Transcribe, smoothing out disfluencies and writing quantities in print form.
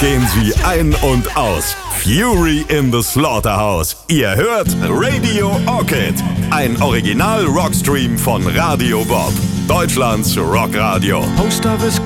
gehen sie ein und aus. Fury in the Slaughterhouse. Ihr hört Radio Orchid. Ein Original-Rockstream von Radio Bob. Deutschlands Rockradio. Host of his